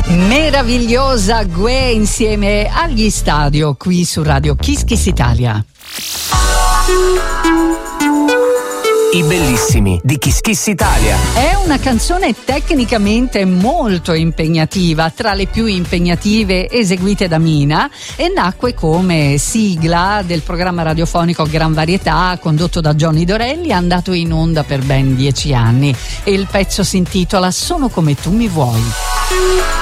Meravigliosa Gue insieme agli Stadio qui su Radio Kiss Kiss Italia. I bellissimi di Kiss Kiss Italia. È una canzone tecnicamente molto impegnativa, tra le più impegnative eseguite da Mina, e nacque come sigla del programma radiofonico Gran Varietà condotto da Johnny Dorelli, andato in onda per ben 10 anni, e il pezzo si intitola Sono come tu mi vuoi.